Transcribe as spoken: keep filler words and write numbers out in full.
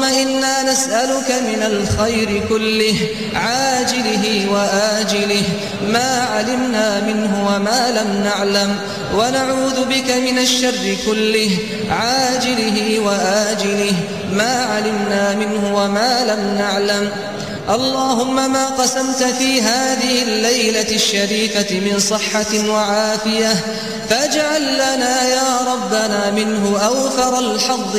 إنا نسألك من الخير كله عاجله وآجله ما علمنا منه وما لم نعلم، ونعوذ بك من الشر كله عاجله وآجله ما علمنا منه وما لم نعلم. اللهم ما قسمت في هذه الليلة الشريفة من صحة وعافية فاجعل لنا يا ربنا منه أوفر الحظ